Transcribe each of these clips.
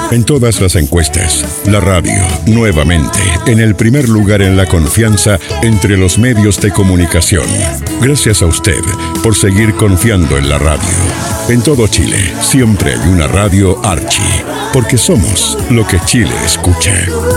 En todas las encuestas, la radio, nuevamente, en el primer lugar en la confianza entre los medios de comunicación. Gracias a usted por seguir confiando en la radio. En todo Chile, siempre hay una radio Archie, porque somos lo que Chile escucha.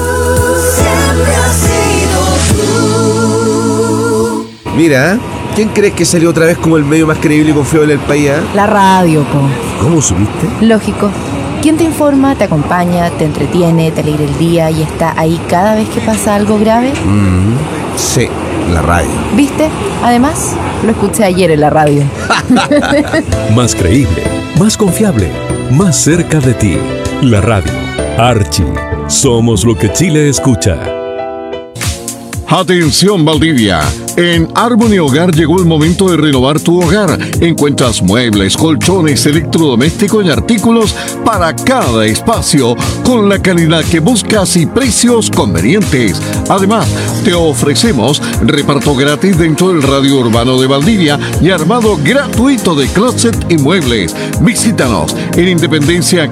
Mira, ¿quién crees que salió otra vez como el medio más creíble y confiable del país? La radio, po. ¿Cómo supiste? Lógico. ¿Quién te informa, te acompaña, te entretiene, te alegra el día y está ahí cada vez que pasa algo grave? Sí, la radio. ¿Viste? Además, lo escuché ayer en la radio. Más creíble, más confiable, más cerca de ti. La radio. Archie. Somos lo que Chile escucha. Atención Valdivia, en Harmony Hogar llegó el momento de renovar tu hogar. Encuentras muebles, colchones, electrodomésticos y artículos para cada espacio con la calidad que buscas y precios convenientes. Además, te ofrecemos reparto gratis dentro del radio urbano de Valdivia y armado gratuito de closet y muebles. Visítanos en Independencia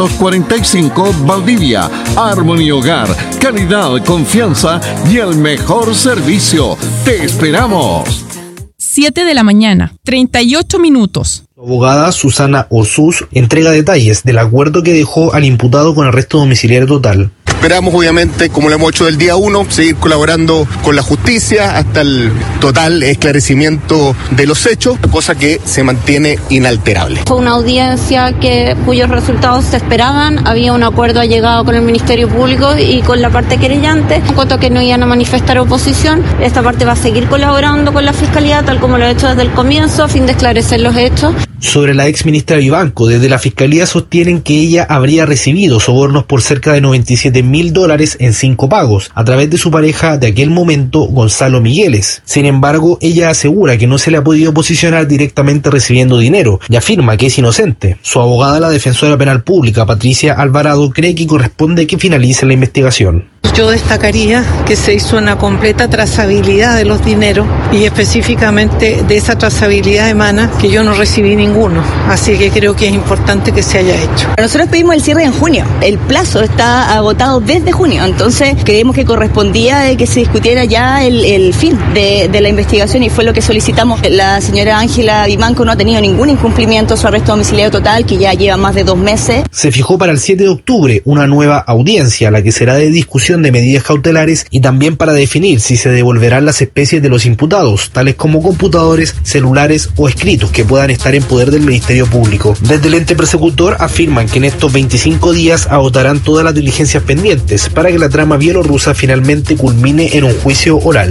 545 Valdivia. Harmony Hogar, calidad, confianza y el mejor servicio. ¡Te esperamos! 7 de la mañana, 38 minutos. Su abogada Susana Osus entrega detalles del acuerdo que dejó al imputado con arresto domiciliario total. Esperamos, obviamente, como lo hemos hecho del día 1, seguir colaborando con la justicia hasta el total esclarecimiento de los hechos, cosa que se mantiene inalterable. Fue una audiencia cuyos resultados se esperaban, había un acuerdo allegado con el Ministerio Público y con la parte querellante, en cuanto a que no iban a manifestar oposición. Esta parte va a seguir colaborando con la Fiscalía, tal como lo ha hecho desde el comienzo, a fin de esclarecer los hechos. Sobre la ex ministra Vivanco, desde la Fiscalía sostienen que ella habría recibido sobornos por cerca de $97,000 en 5 pagos, a través de su pareja de aquel momento, Gonzalo Migueles. Sin embargo, ella asegura que no se le ha podido posicionar directamente recibiendo dinero y afirma que es inocente. Su abogada, la defensora penal pública, Patricia Alvarado, cree que corresponde que finalice la investigación. Yo destacaría que se hizo una completa trazabilidad de los dineros y específicamente de esa trazabilidad emana que yo no recibí ninguno, así que creo que es importante que se haya hecho. Nosotros pedimos el cierre en junio, el plazo está agotado desde junio, entonces creemos que correspondía de que se discutiera ya el fin de la investigación y fue lo que solicitamos. La señora Ángela Vivanco no ha tenido ningún incumplimiento, su arresto domiciliario total, que ya lleva más de 2 meses. Se fijó para el 7 de octubre una nueva audiencia, la que será de discusión de medidas cautelares y también para definir si se devolverán las especies de los imputados, tales como computadores, celulares o escritos que puedan estar en poder del Ministerio Público. Desde el ente persecutor afirman que en estos 25 días agotarán todas las diligencias pendientes para que la trama bielorrusa finalmente culmine en un juicio oral.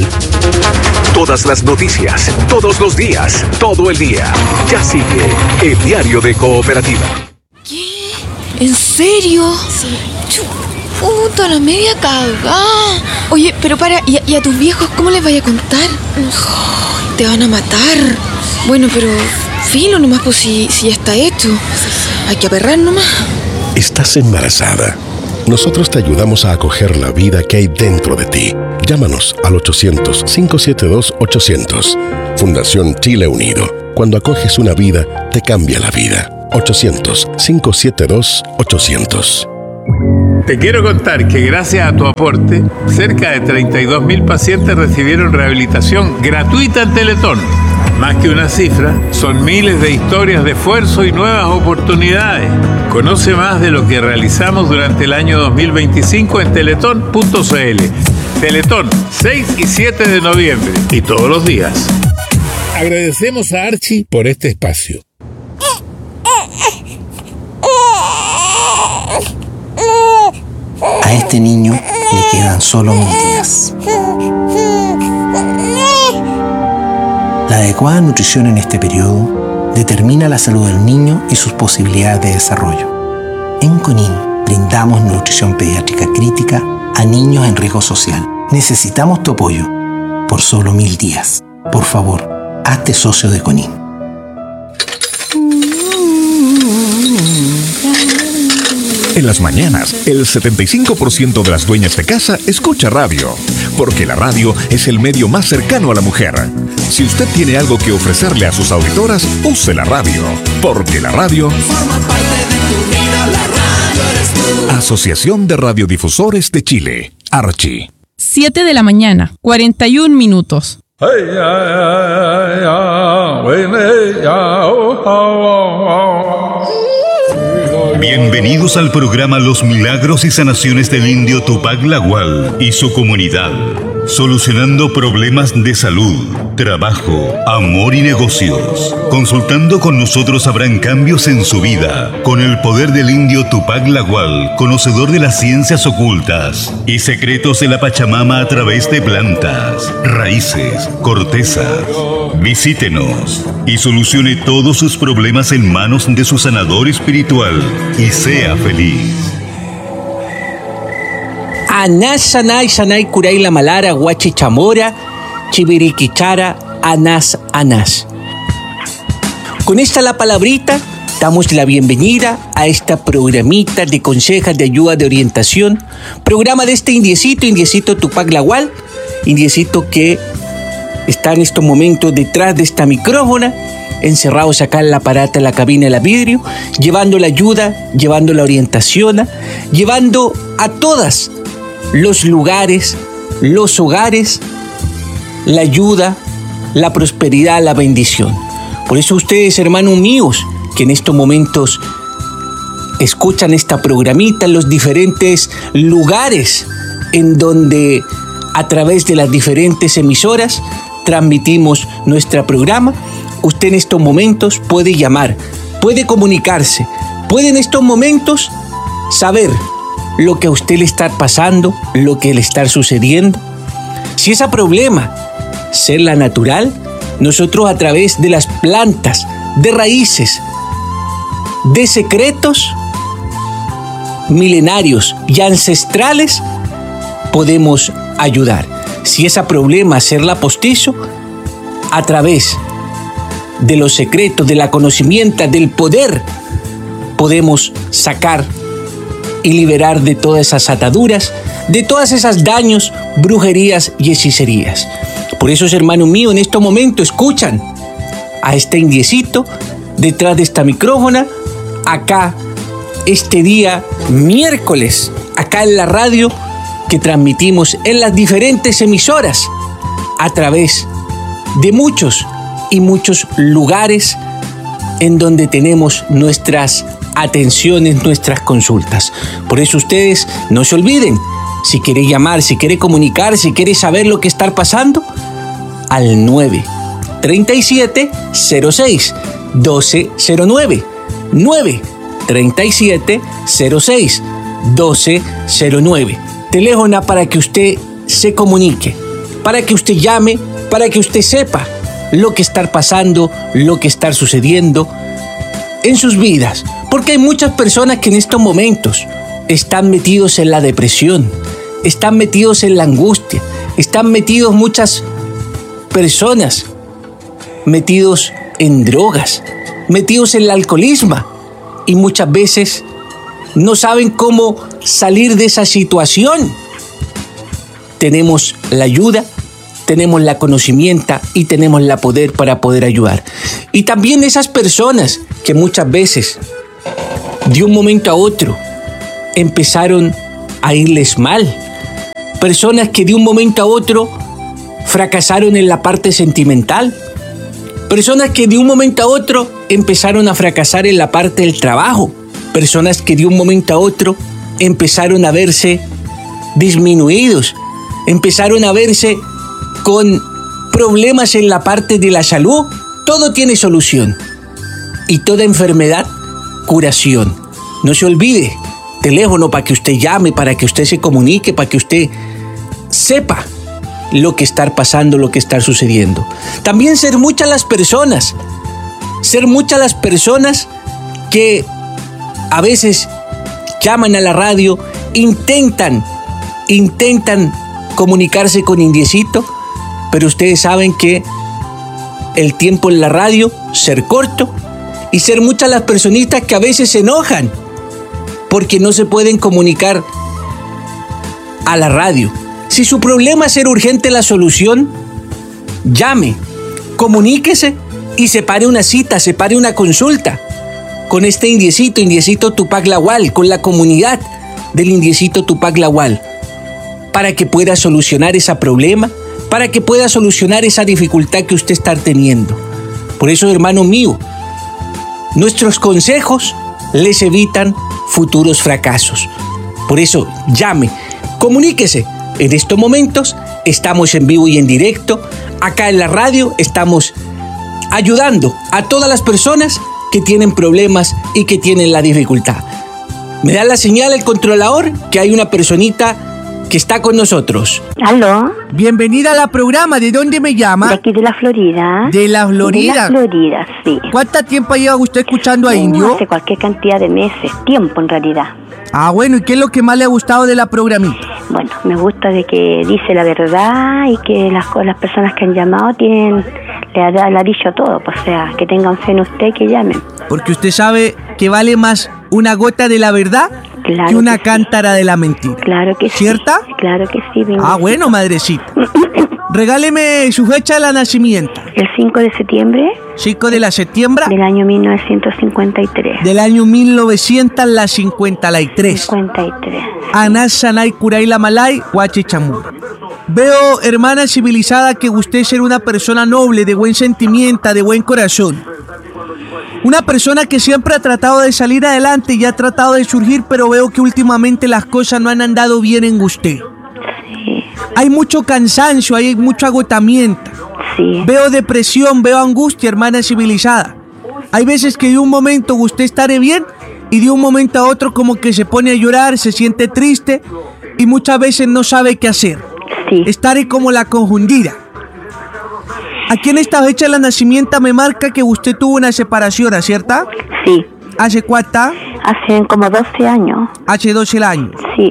Todas las noticias, todos los días, todo el día. Ya sigue el diario de Cooperativa. ¿Qué? ¿En serio? Sí. Puta, la media cagada. Oye, pero para, ¿y a tus viejos cómo les vaya a contar? Oh, te van a matar. Bueno, pero filo nomás, pues si ya está hecho. Hay que aperrar nomás. Estás embarazada. Nosotros te ayudamos a acoger la vida que hay dentro de ti. Llámanos al 800-572-800. Fundación Chile Unido. Cuando acoges una vida, te cambia la vida. 800-572-800. Te quiero contar que gracias a tu aporte, cerca de 32.000 pacientes recibieron rehabilitación gratuita en Teletón. Más que una cifra, son miles de historias de esfuerzo y nuevas oportunidades. Conoce más de lo que realizamos durante el año 2025 en teletón.cl. Teletón, 6 y 7 de noviembre y todos los días. Agradecemos a Archie por este espacio. A este niño le quedan solo 1000 días. La adecuada nutrición en este periodo determina la salud del niño y sus posibilidades de desarrollo. En CONIN brindamos nutrición pediátrica crítica a niños en riesgo social. Necesitamos tu apoyo por solo 1000 días. Por favor, hazte socio de CONIN. En las mañanas, el 75% de las dueñas de casa escucha radio, porque la radio es el medio más cercano a la mujer. Si usted tiene algo que ofrecerle a sus auditoras, use la radio, porque la radio forma parte de tu vida, la radio eres tú. Asociación de Radiodifusores de Chile, Archi. 7 de la mañana, 41 minutos. Bienvenidos al programa Los Milagros y Sanaciones del Indio Tupac Lagual y su comunidad, solucionando problemas de salud, trabajo, amor y negocios. Consultando con nosotros habrán cambios en su vida, con el poder del Indio Tupac Lagual, conocedor de las ciencias ocultas y secretos de la Pachamama a través de plantas, raíces, cortezas. Visítenos y solucione todos sus problemas en manos de su sanador espiritual y sea feliz. Anás, sanay, sanay, curay la malara, guachi chamora, chiviriquichara, anás, anás. Con esta la palabrita, damos la bienvenida a esta programita de consejas, de ayuda, de orientación. Programa de este indiecito Tupac Lagual, indiecito que está en estos momentos detrás de esta micrófona, encerrados acá en la parata, en la cabina de la vidrio, llevando la ayuda, llevando la orientación, llevando a todas los lugares, los hogares, la ayuda, la prosperidad, la bendición. Por eso ustedes, hermanos míos, que en estos momentos escuchan esta programita en los diferentes lugares en donde a través de las diferentes emisoras transmitimos nuestro programa, usted en estos momentos puede llamar, puede comunicarse, puede en estos momentos saber lo que a usted le está pasando, lo que le está sucediendo. Si ese problema ser la natural, nosotros a través de las plantas, de raíces, de secretos milenarios y ancestrales, podemos ayudar. Si ese problema hacerla postizo, a través de los secretos, de la conocimiento, del poder, podemos sacar y liberar de todas esas ataduras, de todas esas daños, brujerías y hechicerías. Por eso, hermanos míos, en este momento escuchan a este indiecito detrás de esta micrófona, acá, este día miércoles, acá en la radio, que transmitimos en las diferentes emisoras a través de muchos y muchos lugares en donde tenemos nuestras atenciones, nuestras consultas. Por eso ustedes no se olviden, si quiere llamar, si quiere comunicar, si quiere saber lo que está pasando, al 937-06-1209. 937-06-1209. Teléfono para que usted se comunique, para que usted llame, para que usted sepa lo que está pasando, lo que está sucediendo en sus vidas. Porque hay muchas personas que en estos momentos están metidos en la depresión, están metidos en la angustia, están metidos muchas personas, metidos en drogas, metidos en el alcoholismo y muchas veces no saben cómo salir de esa situación. Tenemos la ayuda, tenemos la conocimiento y tenemos la poder para poder ayudar. Y también esas personas que muchas veces, de un momento a otro, empezaron a irles mal. Personas que de un momento a otro fracasaron en la parte sentimental. Personas que de un momento a otro empezaron a fracasar en la parte del trabajo. Personas que de un momento a otro empezaron a verse disminuidos, empezaron a verse con problemas en la parte de la salud. Todo tiene solución y toda enfermedad, curación. No se olvide, teléfono para que usted llame, para que usted se comunique, para que usted sepa lo que está pasando, lo que está sucediendo. También ser muchas las personas que a veces llaman a la radio, intentan comunicarse con Indiecito, pero ustedes saben que el tiempo en la radio ser corto y ser muchas las personitas que a veces se enojan porque no se pueden comunicar a la radio. Si su problema es ser urgente la solución, llame, comuníquese y separe una cita, separe una consulta con este Indiecito Tupac Lagual, con la comunidad del indiecito Tupac Lawal, para que pueda solucionar ese problema, para que pueda solucionar esa dificultad que usted está teniendo. Por eso, hermano mío, nuestros consejos les evitan futuros fracasos. Por eso, llame, comuníquese. En estos momentos estamos en vivo y en directo. Acá en la radio estamos ayudando a todas las personas que tienen problemas y que tienen la dificultad. Me da la señal el controlador que hay una personita que está con nosotros. ¿Aló? Bienvenida a la programa. ¿De dónde me llama? De aquí de la Florida. ¿De la Florida? De la Florida, sí. ¿Cuánto tiempo lleva usted escuchando a Indio? Hace cualquier cantidad de meses, tiempo en realidad. Ah, bueno, ¿y qué es lo que más le ha gustado de la programita? Bueno, me gusta de que dice la verdad y que las personas que han llamado le ha dicho todo, o sea, que tengan fe en usted, que llamen. Porque usted sabe que vale más una gota de la verdad que una cántara de la mentira. Claro que sí. ¿Cierta? Claro que sí. Ah, bueno, madrecita. Regáleme su fecha de nacimiento. El 5 de septiembre. 5 de septiembre. Del año 1953. Del año 1953. 53. Anás Sanay Kuray Lamalay, Huachi Chamur. Veo, hermana civilizada, que usted es una persona noble, de buen sentimiento, de buen corazón. Una persona que siempre ha tratado de salir adelante y ha tratado de surgir, pero veo que últimamente las cosas no han andado bien en usted. Sí. Hay mucho cansancio, hay mucho agotamiento. Sí. Veo depresión, veo angustia, hermana civilizada. Hay veces que de un momento usted estará bien y de un momento a otro como que se pone a llorar, se siente triste y muchas veces no sabe qué hacer. Sí. Estaré como la confundida. Aquí en esta fecha de la nacimiento me marca que usted tuvo una separación, ¿cierta? Sí. ¿Hace cuánto? Hace como 12 años. Hace 12 años. Sí.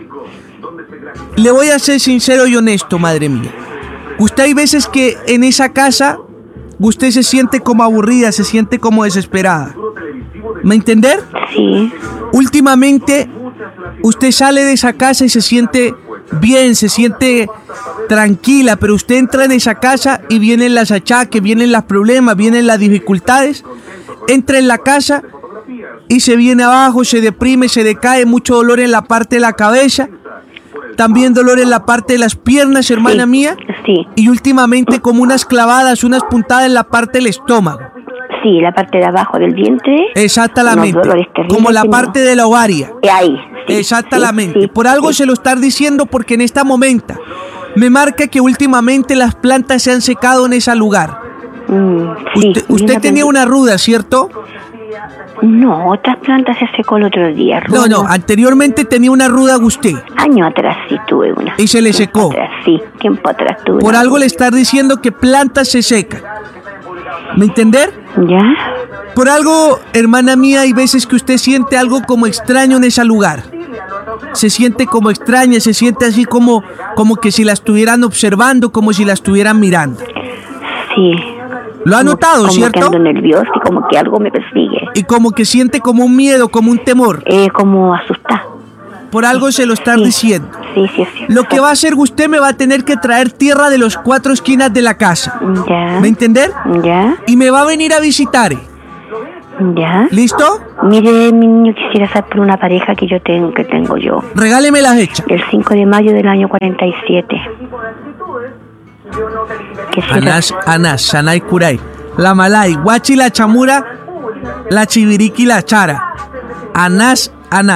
Le voy a ser sincero y honesto, madre mía. Usted hay veces que en esa casa usted se siente como aburrida, se siente como desesperada. ¿Me entender? Sí. Últimamente usted sale de esa casa y se siente bien, se siente tranquila, pero usted entra en esa casa y vienen las achaques, vienen los problemas, vienen las dificultades. Entra en la casa y se viene abajo, se deprime, se decae, mucho dolor en la parte de la cabeza, también dolor en la parte de las piernas, hermana mía. Sí. Y últimamente como unas clavadas, unas puntadas en la parte del estómago. Sí, la parte de abajo del vientre. Exactamente. Como la parte de la ovaria. Ahí. Sí, exactamente. Sí, por algo se lo está diciendo, porque en esta momento me marca que últimamente las plantas se han secado en ese lugar. Usted tenía una ruda, ¿cierto? No, otras plantas se secó el otro día. Ruda. No, anteriormente tenía una ruda usted. Años atrás sí tuve una. ¿Y se le secó? Tiempo atrás tuve. Por algo le está diciendo que plantas se secan. ¿Me entender? Ya. Por algo, hermana mía, hay veces que usted siente algo como extraño en ese lugar. Se siente como extraña, se siente así como que si la estuvieran observando, como si la estuvieran mirando. Sí. ¿Lo ha notado, cierto? Como que ando nerviosa y como que algo me persigue. Y como que siente como un miedo, como un temor. Como asustada. Por algo se lo están diciendo. Sí, sí, sí. Lo que va a hacer usted, me va a tener que traer tierra de los 4 esquinas de la casa. Ya. ¿Me entender? Ya. Y me va a venir a visitar. Ya. ¿Listo? Mire, mi niño, quisiera saber por una pareja que tengo yo. Regáleme la fecha. El 5 de mayo del año 47. Anás, Sanay Kuray, la Malay, Huachi la Chamura, la Chiviriqui la Chara. Anás.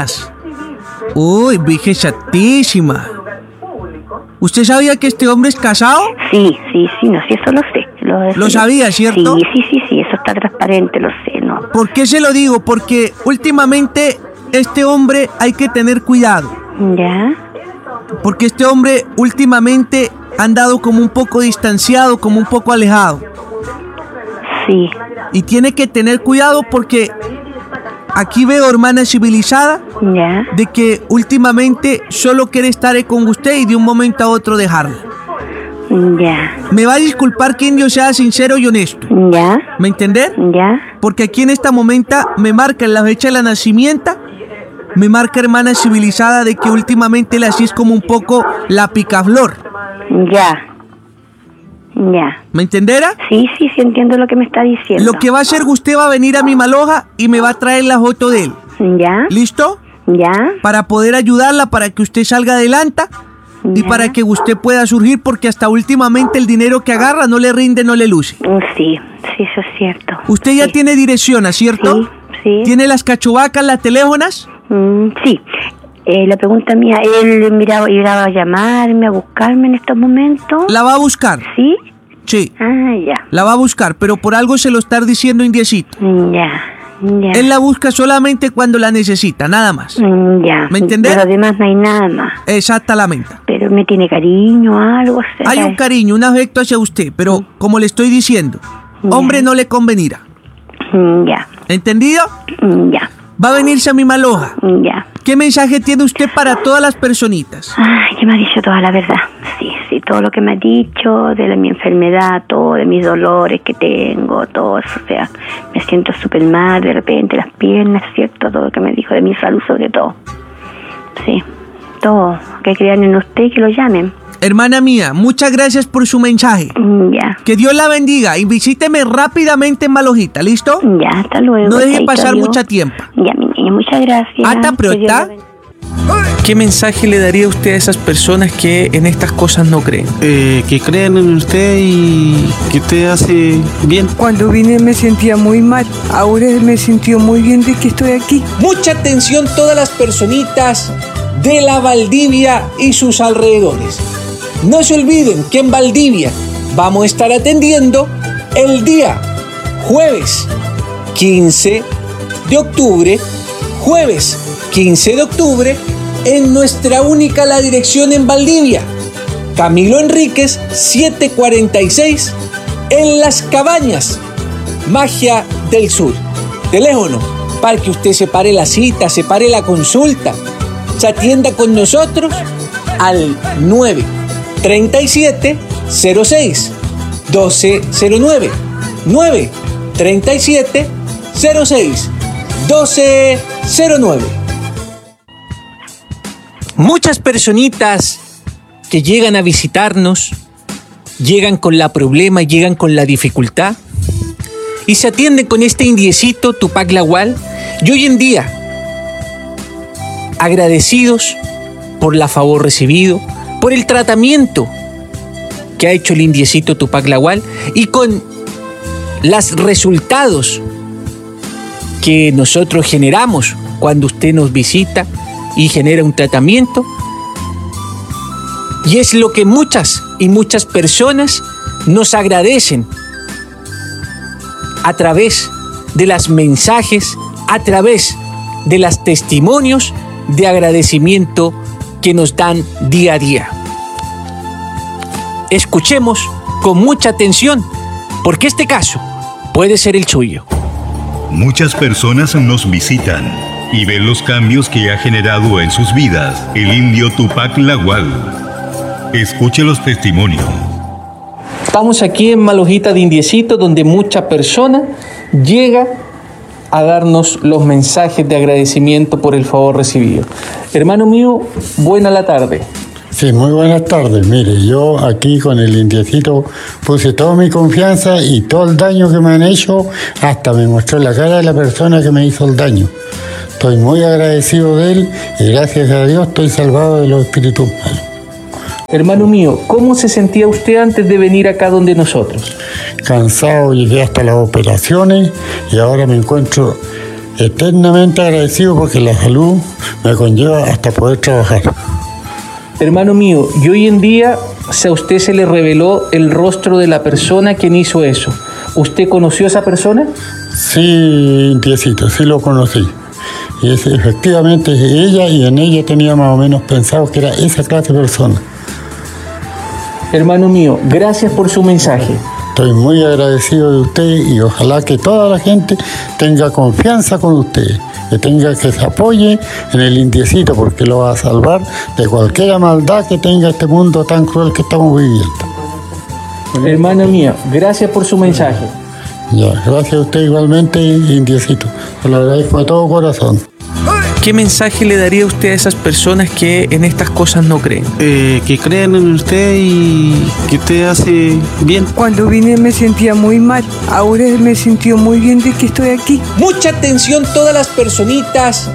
Uy, vieja chatísima. ¿Usted sabía que este hombre es casado? Sí, no, sí, eso lo sé. ¿Lo sabía, cierto? Sí, eso está transparente, lo sé, ¿no? ¿Por qué se lo digo? Porque últimamente este hombre hay que tener cuidado. ¿Ya? Porque este hombre últimamente ha andado como un poco distanciado, como un poco alejado. Sí. Y tiene que tener cuidado porque aquí veo, hermana civilizada, ¿ya? De que últimamente solo quiere estar con usted y de un momento a otro dejarla. Ya. Me va a disculpar que Indio sea sincero y honesto. Ya. ¿Me entender? Ya. Porque aquí en esta momento me marca en la fecha de la nacimiento, me marca, hermana civilizada, de que últimamente la así es como un poco la picaflor. Ya. ¿Me entenderá? Sí, entiendo lo que me está diciendo. Lo que va a hacer, usted va a venir a mi maloja y me va a traer la foto de él. ¿Ya? ¿Listo? ¿Ya? Para poder ayudarla, para que usted salga adelante y para que usted pueda surgir, porque hasta últimamente el dinero que agarra no le rinde, no le luce. Sí, eso es cierto. Usted ya tiene dirección, ¿cierto? Sí. ¿Tiene las cachovacas, las teléfonas? Sí. La pregunta mía, ¿él irá a llamarme, a buscarme en estos momentos? ¿La va a buscar? ¿Sí? Sí. Ya. La va a buscar, pero por algo se lo está diciendo Indiecito. Ya. Él la busca solamente cuando la necesita, nada más. Ya. ¿Me entendés? Pero además no hay nada más. Exactamente. Pero me tiene cariño, algo. Hay un cariño, un afecto hacia usted, pero como le estoy diciendo, hombre no le convenirá. Ya. ¿Entendido? Ya. Va a venirse a mi Maloja. Ya. ¿Qué mensaje tiene usted para todas las personitas? Ay, que me ha dicho toda la verdad. Sí, todo lo que me ha dicho de mi enfermedad, todo, de mis dolores que tengo, todo eso. O sea, me siento súper mal de repente, las piernas, ¿cierto? Todo lo que me dijo de mi salud sobre todo. Sí, todo. Que crean en usted y que lo llamen. Hermana mía, muchas gracias por su mensaje. Ya. Que Dios la bendiga y visíteme rápidamente en Malojita, ¿listo? Ya, hasta luego. No deje pasar mucho tiempo. Ya, mi niña, muchas gracias. Hasta pronto. ¿Qué mensaje le daría usted a esas personas que en estas cosas no creen? Que crean en usted y que usted hace bien. Cuando vine me sentía muy mal, ahora me sintió muy bien de que estoy aquí. Mucha atención todas las personitas de la Valdivia y sus alrededores. No se olviden que en Valdivia vamos a estar atendiendo el día jueves 15 de octubre, en nuestra única la dirección en Valdivia, Camilo Enríquez 746, en Las Cabañas, Magia del Sur. Teléfono para que usted separe la cita, separe la consulta, se atienda con nosotros al 937-06-1209. 937-06-1209. Muchas personitas que llegan a visitarnos, llegan con la problema, llegan con la dificultad y se atienden con este indiecito Tupac Lawal. Y hoy en día, agradecidos por la favor recibido, por el tratamiento que ha hecho el indiecito Tupac Lawal y con los resultados que nosotros generamos cuando usted nos visita y genera un tratamiento. Y es lo que muchas personas nos agradecen a través de los mensajes, a través de los testimonios de agradecimiento que nos dan día a día. Escuchemos con mucha atención, porque este caso puede ser el suyo. Muchas personas nos visitan y ven los cambios que ha generado en sus vidas el indio Tupac Lawal. Escuche los testimonios. Estamos aquí en Malojita de Indiecito, donde mucha persona llega a darnos los mensajes de agradecimiento por el favor recibido. Hermano mío, buena la tarde. Sí, muy buenas tardes. Mire, yo aquí con el indiecito puse toda mi confianza y todo el daño que me han hecho, hasta me mostró la cara de la persona que me hizo el daño. Estoy muy agradecido de él y gracias a Dios estoy salvado de los espíritus malos. Hermano mío, ¿cómo se sentía usted antes de venir acá donde nosotros? Cansado, llegué hasta las operaciones y ahora me encuentro eternamente agradecido porque la salud me conlleva hasta poder trabajar. Hermano mío, y hoy en día a usted se le reveló el rostro de la persona quien hizo eso. ¿Usted conoció a esa persona? Sí, indiecito, sí lo conocí. Y efectivamente es ella, y en ella tenía más o menos pensado que era esa clase de persona. Hermano mío, gracias por su mensaje. Estoy muy agradecido de usted y ojalá que toda la gente tenga confianza con usted, que se apoye en el indiecito porque lo va a salvar de cualquier maldad que tenga este mundo tan cruel que estamos viviendo. Hermano mío, gracias por su mensaje. Ya, gracias a usted igualmente, indiecito. Se lo agradezco de todo corazón. ¿Qué mensaje le daría usted a esas personas que en estas cosas no creen? Que crean en usted y que usted hace bien. Cuando vine me sentía muy mal, ahora me sintió muy bien de que estoy aquí. Mucha atención todas las personitas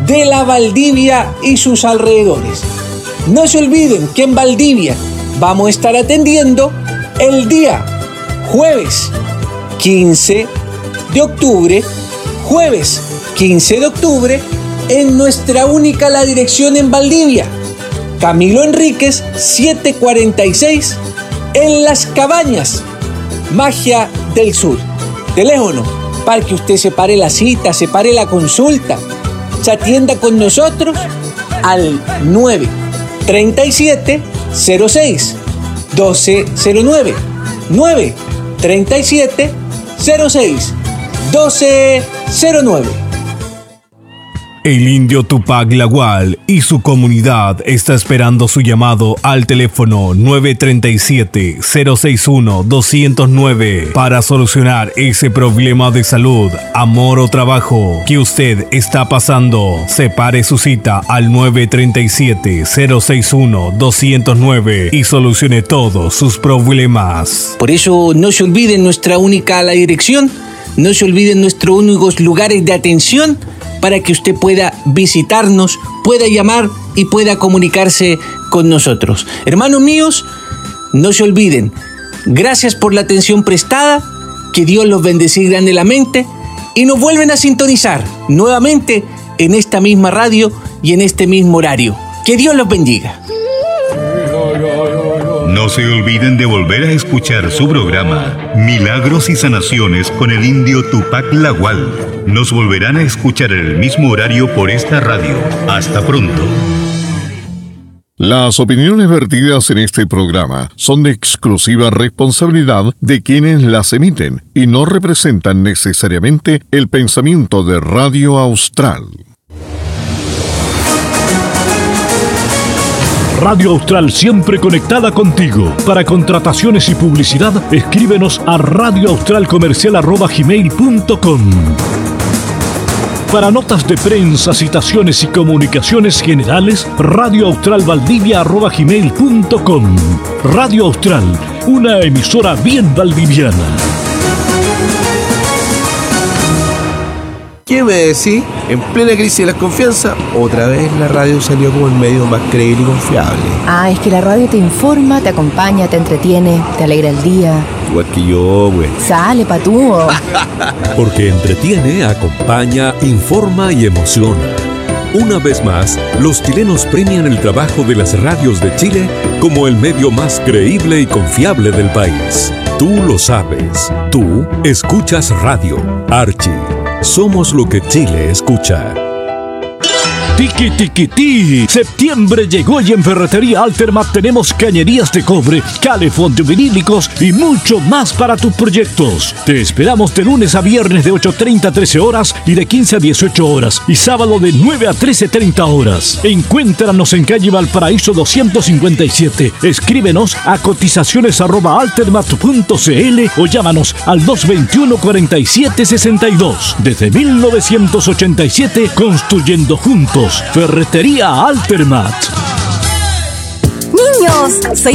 de la Valdivia y sus alrededores. No se olviden que en Valdivia vamos a estar atendiendo el día jueves 15 de octubre, en nuestra única la dirección en Valdivia, Camilo Enríquez 746, en Las Cabañas, Magia del Sur. Teléfono para que usted separe la cita, separe la consulta, se atienda con nosotros al 937 06 1209, 937 06 1209. El indio Tupac Lagual y su comunidad está esperando su llamado al teléfono 937-061-209 para solucionar ese problema de salud, amor o trabajo que usted está pasando. Separe su cita al 937-061-209 y solucione todos sus problemas. Por eso no se olviden nuestra única la dirección, no se olviden nuestros únicos lugares de atención, para que usted pueda visitarnos, pueda llamar y pueda comunicarse con nosotros. Hermanos míos, no se olviden, gracias por la atención prestada, que Dios los bendecirá grandemente y nos vuelven a sintonizar nuevamente en esta misma radio y en este mismo horario. Que Dios los bendiga. No se olviden de volver a escuchar su programa Milagros y Sanaciones con el indio Tupac Lagual. Nos volverán a escuchar en el mismo horario por esta radio. Hasta pronto. Las opiniones vertidas en este programa son de exclusiva responsabilidad de quienes las emiten y no representan necesariamente el pensamiento de Radio Austral. Radio Austral, siempre conectada contigo. Para contrataciones y publicidad, escríbenos a radioaustralcomercial@gmail.com. Para notas de prensa, citaciones y comunicaciones generales, radioaustralvaldivia@gmail.com. Radio Austral, una emisora bien valdiviana. ¿Qué me decís? En plena crisis de la confianza, otra vez la radio salió como el medio más creíble y confiable. Ah, es que la radio te informa, te acompaña, te entretiene, te alegra el día. Igual que yo, güey. Sale, patúo. Porque entretiene, acompaña, informa y emociona. Una vez más, los chilenos premian el trabajo de las radios de Chile como el medio más creíble y confiable del país. Tú lo sabes. Tú escuchas radio. Archie. Somos lo que Chile escucha. Tiki tiki ti. Septiembre llegó y en Ferretería Altermat tenemos cañerías de cobre, calefón de vinílicos y mucho más para tus proyectos. Te esperamos de lunes a viernes de 8:30 a 13 horas y de 15 a 18 horas y sábado de 9 a 13:30 horas. Encuéntranos en calle Valparaíso 257. Escríbenos a cotizaciones@altermat.cl o llámanos al 221-4762. Desde 1987, construyendo juntos. Ferretería Altermat. Niños, soy